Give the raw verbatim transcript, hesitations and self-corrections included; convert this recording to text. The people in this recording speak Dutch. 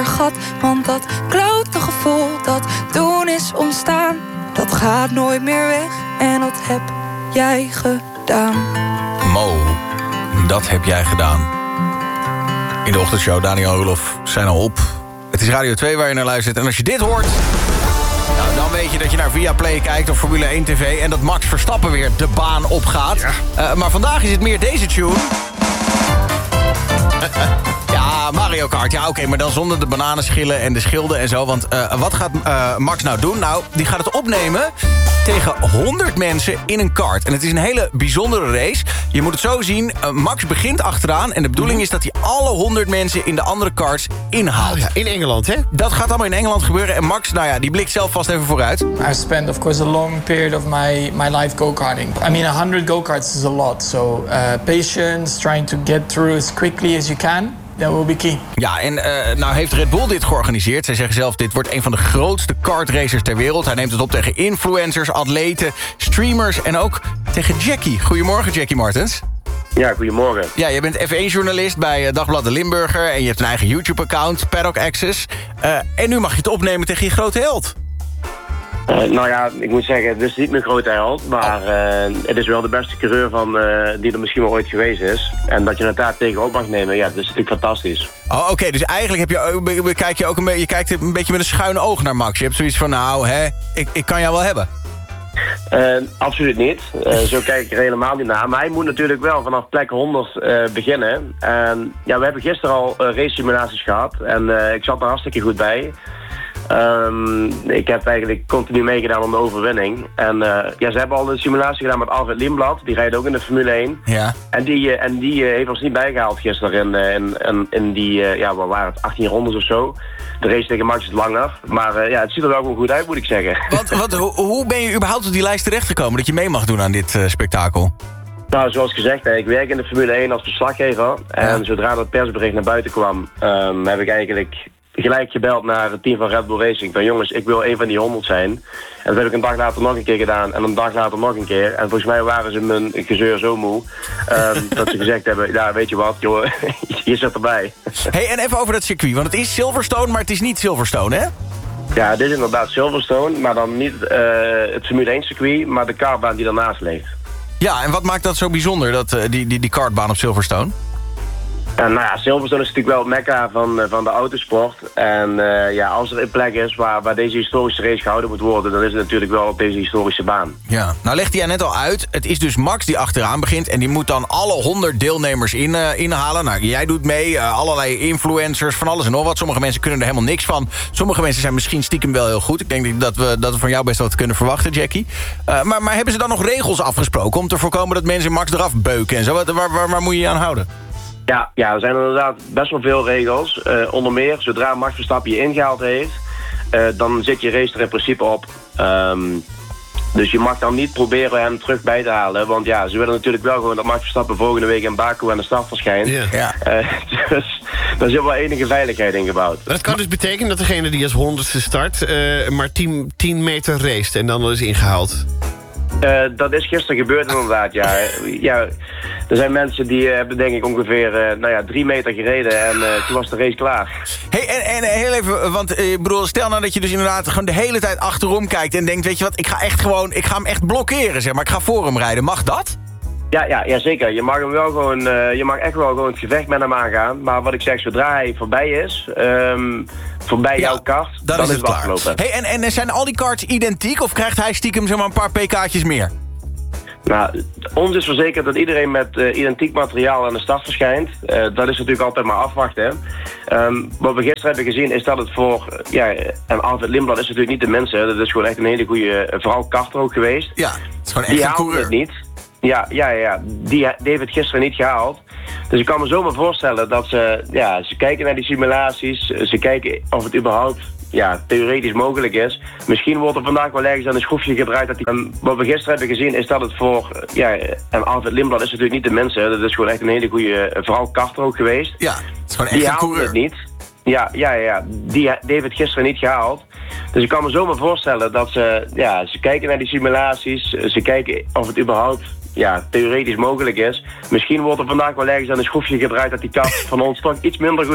gat. Want dat klote gevoel dat toen is ontstaan, dat gaat nooit meer weg. En dat heb jij gedaan. Mo, dat heb jij gedaan. In de ochtendshow, Daniel en Roelof zijn al op. Het is Radio twee waar je naar luistert. En als je dit hoort, nou, dan weet je dat je naar Viaplay kijkt of Formule één T V... en dat Max Verstappen weer de baan opgaat. Ja. Uh, maar vandaag is het meer deze tune. Ja, Mario Kart. Ja, oké, okay, maar dan zonder de bananenschillen en de schilden en zo. Want uh, wat gaat uh, Max nou doen? Nou, die gaat het opnemen tegen honderd mensen in een kart. En het is een hele bijzondere race. Je moet het zo zien, uh, Max begint achteraan... en de bedoeling is dat hij alle honderd mensen in de andere karts inhaalt. Oh ja, in Engeland, hè? Dat gaat allemaal in Engeland gebeuren. En Max, nou ja, die blikt zelf vast even vooruit. I spent, of course, a long period of my, my life go-karting. I mean, one hundred go-karts is a lot. So uh, patience, trying to get through as quickly as you can... that will be key. Ja, en uh, nou heeft Red Bull dit georganiseerd. Zij zeggen zelf, dit wordt een van de grootste kartracers ter wereld. Hij neemt het op tegen influencers, atleten, streamers en ook tegen Jackie. Goedemorgen, Jackie Martens. Ja, goedemorgen. Ja, je bent F één journalist bij Dagblad de Limburger... en je hebt een eigen YouTube-account, Paddock Access. Uh, en nu mag je het opnemen tegen je grote held. Uh, nou ja, ik moet zeggen, het is niet mijn grote held... maar uh, het is wel de beste coureur van, uh, die er misschien wel ooit geweest is. En dat je het daar tegen op mag nemen, ja, dat is natuurlijk fantastisch. Oh, oké, okay, dus eigenlijk heb je, kijk je ook een, be- je kijkt een beetje met een schuin oog naar Max. Je hebt zoiets van, nou, hè, ik, ik kan jou wel hebben. Uh, absoluut niet. Uh, zo kijk ik er helemaal niet naar. Maar hij moet natuurlijk wel vanaf plek honderd uh, beginnen. En ja, we hebben gisteren al uh, race simulaties gehad. En uh, ik zat er hartstikke goed bij. Um, ik heb eigenlijk continu meegedaan om de overwinning. En uh, ja, ze hebben al een simulatie gedaan met Alfred Lindblad. Die rijdt ook in de Formule één. Ja. En die, uh, en die uh, heeft ons niet bijgehaald gisteren in, uh, in, in, in die, uh, ja, wat waren het, achttien rondes of zo. De race tegen Max is langer. Maar uh, ja, het ziet er wel gewoon goed uit, moet ik zeggen. Wat, wat, ho, hoe ben je überhaupt op die lijst terechtgekomen dat je mee mag doen aan dit uh, spektakel? Nou, zoals gezegd, hè, ik werk in de Formule één als verslaggever. En ja. Zodra dat persbericht naar buiten kwam, um, heb ik eigenlijk gelijk gebeld naar het team van Red Bull Racing. Van jongens, ik wil een van die honderd zijn. En dat heb ik een dag later nog een keer gedaan. En een dag later nog een keer. En volgens mij waren ze mijn gezeur zo moe. Um, dat ze gezegd hebben, ja, weet je wat, joh, je zit erbij. Hey, en even over dat circuit. Want het is Silverstone, maar het is niet Silverstone, hè? Ja, dit is inderdaad Silverstone. Maar dan niet uh, het Formule één circuit, maar de kartbaan die daarnaast ligt. Ja, en wat maakt dat zo bijzonder, dat, uh, die, die, die kartbaan op Silverstone? En nou ja, Silverstone is natuurlijk wel het mekka van, van de autosport. En uh, ja, als er een plek is waar, waar deze historische race gehouden moet worden, dan is het natuurlijk wel op deze historische baan. Ja, nou legde jij net al uit. Het is dus Max die achteraan begint en die moet dan alle honderd deelnemers in, uh, inhalen. Nou, jij doet mee, uh, allerlei influencers, van alles en nog wat. Sommige mensen kunnen er helemaal niks van. Sommige mensen zijn misschien stiekem wel heel goed. Ik denk dat we, dat we van jou best wat kunnen verwachten, Jackie. Uh, maar, maar hebben ze dan nog regels afgesproken om te voorkomen dat mensen Max eraf beuken en zo? Waar, waar, waar moet je je aan houden? Ja, ja, er zijn inderdaad best wel veel regels. Uh, onder meer, zodra Max Verstappen je ingehaald heeft, uh, dan zit je race er in principe op. Um, dus je mag dan niet proberen hem terug bij te halen. Want ja, ze willen natuurlijk wel gewoon dat Max Verstappen volgende week in Baku aan de start verschijnt. Yeah. Ja. Uh, dus daar zit wel enige veiligheid in gebouwd. Dat kan dus betekenen dat degene die als honderdste start uh, maar tien meter raced en dan is ingehaald. Uh, dat is gisteren gebeurd inderdaad, ja. ja. Er zijn mensen die uh, hebben denk ik ongeveer uh, nou ja, drie meter gereden en uh, toen was de race klaar. Hey, en, en heel even, want uh, bedoel, stel nou dat je dus inderdaad gewoon de hele tijd achterom kijkt en denkt, weet je wat, ik ga echt gewoon, ik ga hem echt blokkeren, zeg maar, ik ga voor hem rijden. Mag dat? Ja, ja, ja, zeker. Je mag hem wel gewoon, uh, je mag echt wel gewoon het gevecht met hem aangaan. Maar wat ik zeg, zodra hij voorbij is, um, voorbij ja, jouw kart, dan, dan is het, het afgelopen. Hey, en, en zijn al die karts identiek of krijgt hij stiekem zeg maar, een paar pk'tjes meer? Nou, ons is verzekerd dat iedereen met uh, identiek materiaal aan de start verschijnt. Uh, dat is natuurlijk altijd maar afwachten. Um, wat we gisteren hebben gezien is dat het voor... Uh, ja, en Alfred Lindblad is natuurlijk niet de mensen. Dat is gewoon echt een hele goede, uh, vooral karter ook geweest. Ja, het is gewoon echt die een coureur. Het niet. Ja, ja, ja. Die, die heeft het gisteren niet gehaald. Dus ik kan me zomaar voorstellen dat ze... Ja, ze kijken naar die simulaties. Ze kijken of het überhaupt... ja, theoretisch mogelijk is. Misschien wordt er vandaag wel ergens aan een schroefje gedraaid. Dat die, um, wat we gisteren hebben gezien is dat het voor... Ja, en Alfred Lindblad is natuurlijk niet de mensen. Dat is gewoon echt een hele goede... vooral karter ook geweest. Ja, het is gewoon echt die een coureur. Het niet. Ja, ja, ja. Die, die heeft het gisteren niet gehaald. Dus ik kan me zomaar voorstellen dat ze... Ja, ze kijken naar die simulaties. Ze kijken of het überhaupt... ja, theoretisch mogelijk is. Misschien wordt er vandaag wel ergens aan een schroefje gedraaid dat die kast van ons toch iets minder goed